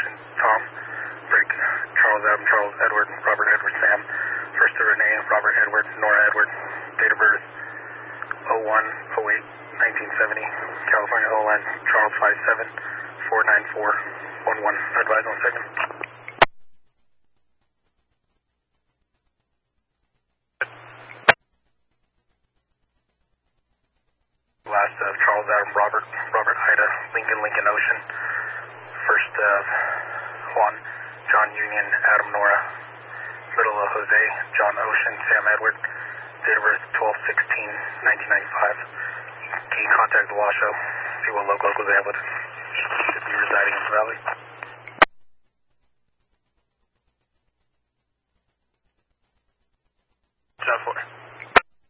Ocean, Tom, Break, Charles Adam, Charles Edward, Robert Edward, Sam, First to Renee, Robert Edward, Nora Edward, date of birth 01/08/1970, California OLN, Charles 57-494-11. Advise on second. Last of Charles Adam, Robert Ida, Lincoln Ocean. First of Juan, John Union, Adam Nora. Middle of Jose, John Ocean, Sam Edward. Date of birth 12/16/1995. Can you contact the Washoe? See what locals they have with it. Should be residing in the valley. John 4.